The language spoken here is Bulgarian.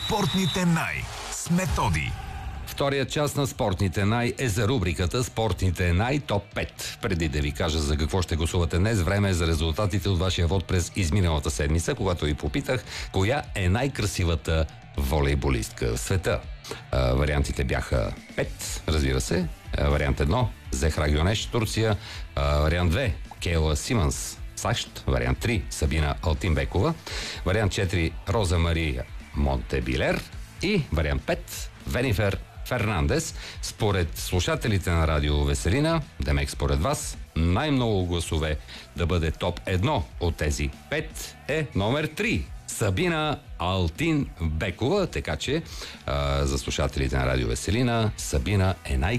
Спортните с Методи. Вторият част на Спортните е за рубриката Спортните топ 5. Преди да ви кажа за какво ще гласувате днес, време е за резултатите от вашия вод през изминалата седмица, когато ви попитах коя е най-красивата волейболистка в света. Вариантите бяха 5, разбира се. Вариант 1 Зехра Гюнеш, Турция. Вариант 2 Кейла Симънс, САЩ. Вариант 3 Сабина Алтинбекова. Вариант 4 Роза Мария Монтебилер. И вариант 5 Венифер Фернандес. Според слушателите на Радио Веселина, демек според вас, най-много гласове да бъде топ 1 от тези 5 е номер 3 Сабина Алтинбекова, така че за слушателите на Радио Веселина Сабина е